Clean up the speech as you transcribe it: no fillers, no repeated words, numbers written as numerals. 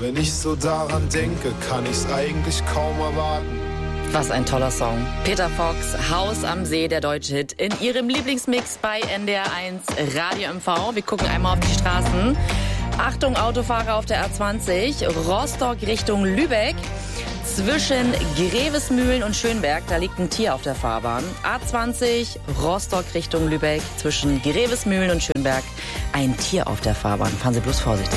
Wenn ich so daran denke, kann ich's eigentlich kaum erwarten. Was ein toller Song. Peter Fox, Haus am See, der deutsche Hit, in ihrem Lieblingsmix bei NDR1 Radio MV. Wir gucken einmal auf die Straßen. Achtung, Autofahrer auf der A20, Rostock Richtung Lübeck. Zwischen Grevesmühlen und Schönberg, da liegt ein Tier auf der Fahrbahn. A20, Rostock Richtung Lübeck, zwischen Grevesmühlen und Schönberg, ein Tier auf der Fahrbahn. Fahren Sie bloß vorsichtig.